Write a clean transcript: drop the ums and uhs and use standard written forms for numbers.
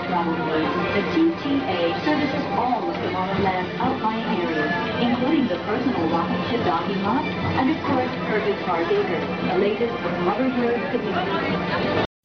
Roundway, the TTA services all of Tomorrowland's outlying areas, including the personal rocket ship docking lot and, of course, Kirby Park Acres, the latest for Mother Earth community.